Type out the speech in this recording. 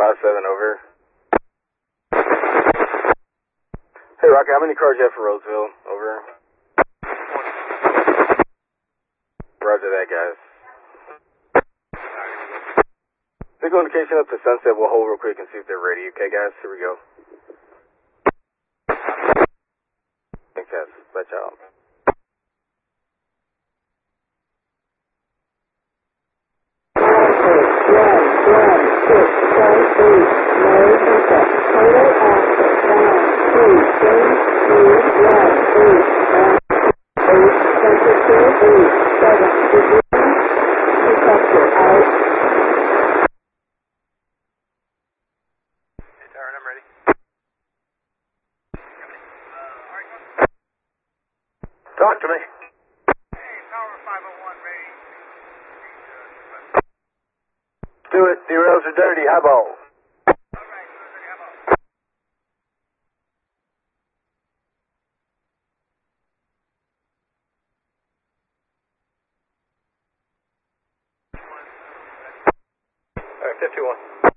57, over. Hey, Rocky, how many cars you have for Roseville? Over. Roger that, guys. Signal indication up to Sunset. We'll hold real quick and see if they're ready. Okay, guys? Here we go. Thanks, guys. Bye, y'all. Talk to me. Tower 501 ready. Stuart, the rails are dirty. Highball. Alright, how about? All right, 51.